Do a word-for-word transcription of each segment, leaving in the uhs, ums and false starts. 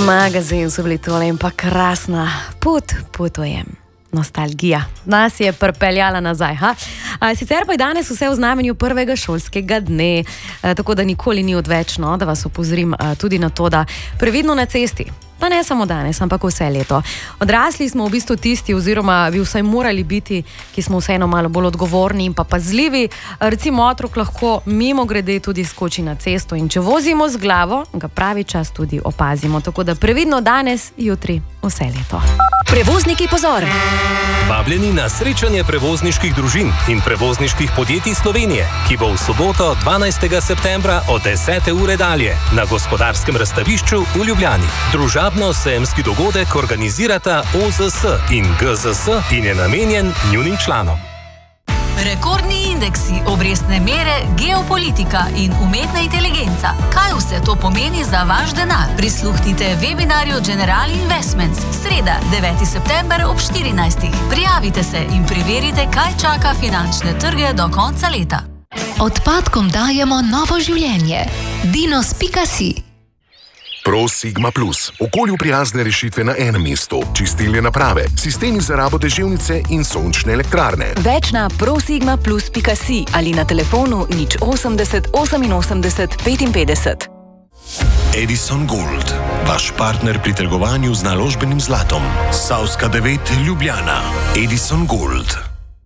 Magazin so bili tole in pa krasna pot, potujem. Nostalgija. Nas je pripeljala nazaj. Ha? Sicer pa je danes vse v znamenju prvega šolskega dne, tako da nikoli ni odvečno, da vas opozorim tudi na to, da previdno na cesti. Pa ne samo danes, ampak vse leto. Odrasli smo v bistvu tisti, oziroma bi vsaj morali biti, ki smo vseeno malo bolj odgovorni in pa pazljivi. Recimo otrok lahko mimo grede tudi skoči na cesto in če vozimo z glavo, ga pravi čas tudi opazimo. Tako da previdno danes, jutri, vse leto. Prevozniki pozor! Vabljeni na srečanje prevozniških družin in prevozniških podjetij Slovenije, ki bo v soboto dvanajstega septembra od desete ure dalje na Gospodarskem razstavišču v Ljubljani. Družabno-sejemski dogodek organizirata O Z S in G Z S in je namenjen njunim članom. Rekordni indeksi, obrestne mere, geopolitika in umetna inteligenca. Kaj vse to pomeni za vaš denar? Prisluhnite webinarju General Investments. Sreda, deveti september ob štirinajstih. Prijavite se in preverite, kaj čaka finančne trge do konca leta. Odpadkom dajemo novo življenje. dinos pika si Pro Sigma Plus. Okolju prijazne rešitve na enem mestu. Čistilne naprave, sistemi za rabo deževnice in sončne elektrarne. Več na pro sigma plus pika si ali na telefonu nič osemdeset oseminosemdeset petinpetdeset. Edison Gold. Vaš partner pri trgovanju z naložbenim zlatom. Savska devet Ljubljana. Edison Gold.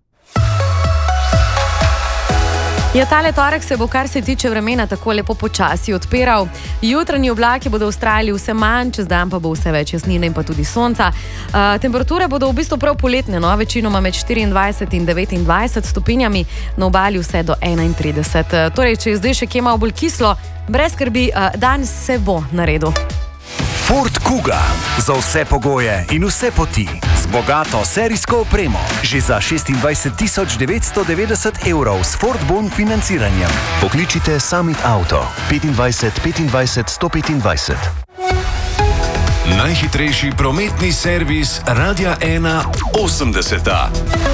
Ja, tale torek se bo, kar se tiče vremena, tako lepo počasi odpiral. Jutranji oblaki bodo vztrajali vse manj, čez dan pa bo vse več jasnine in pa tudi sonca. Uh, temperature bodo v bistvu prav poletne, no, večinoma med štiriindvajset in devetindvajset stopinjami, na obali vse do enaintrideset. Uh, torej, če je zdaj še kje malo bolj kislo, brez skrbi, uh, dan se bo naredil. Ford Kuga. Za vse pogoje in vse poti. Z bogato serijsko opremo. Že za šestindvajset tisoč devetsto devetdeset evrov s Ford Bon financiranjem. Pokličite Summit Auto. petindvajset petindvajset sto petindvajset. Najhitrejši prometni servis Radia ena osemdeseta.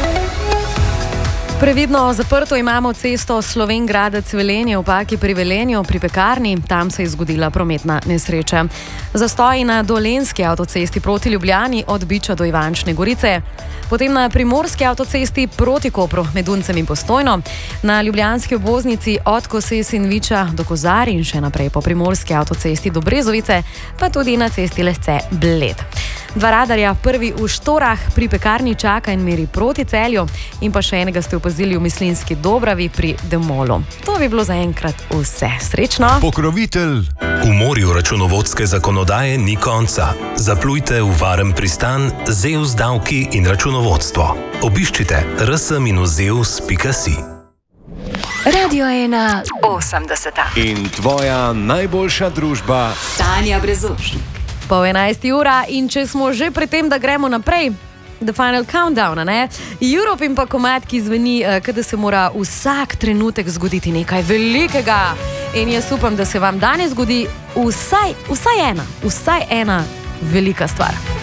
Previdno zaprto imamo cesto Slovenj Gradec-Velenje v Paki pri Velenju, pri pekarni. Tam se je zgodila prometna nesreča. Zastoji na Dolenjski avtocesti proti Ljubljani od Biča do Ivančne Gorice. Potem na Primorski avtocesti proti Kopru med Uncem in Postojno. Na Ljubljanski obvoznici od Koses in Viča do Kozarij in še naprej po Primorski avtocesti do Brezovice, pa tudi na cesti Lesce Bled. Dva radarja, prvi v Štorah pri pekarni čaka in meri proti Celju in pa še enega ste opazili v Mislinjski Dobravi pri Demolu. To bi bilo zaenkrat vse. Srečno! Pokrovitelj. V morju računovodske zakonodaje ni konca. Zaplujte v varen pristan Zeus davki in računovodstvo. Obiščite r s minus zeus pika si. Radio ena osemdeseta. In tvoja najboljša družba Tanja Brezušnik. Po enajsti ura in če smo že pri tem, da gremo naprej, The Final Countdown, ne? Europe in pa komad, ki zveni, kada se mora vsak trenutek zgoditi nekaj velikega. In jaz upam, da se vam danes zgodi vsaj, vsaj ena, vsaj ena velika stvar.